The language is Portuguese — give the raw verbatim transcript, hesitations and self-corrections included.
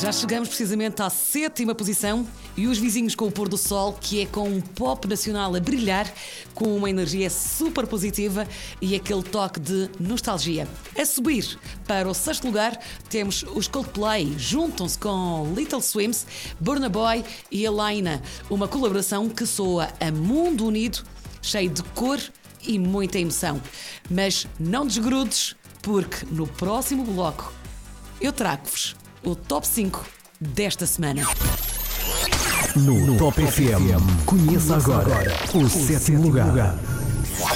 Já chegamos precisamente à sétima posição e os vizinhos com o pôr do sol, que é com um pop nacional a brilhar, com uma energia super positiva e aquele toque de nostalgia. A subir para o sexto lugar temos os Coldplay, juntam-se com Little Swims, Burna Boy e Alaina, uma colaboração que soa a mundo unido, cheio de cor e muita emoção. Mas não desgrudes, porque no próximo bloco eu trago-vos o top cinco desta semana. No, no Top F M, conheça agora o sétimo lugar.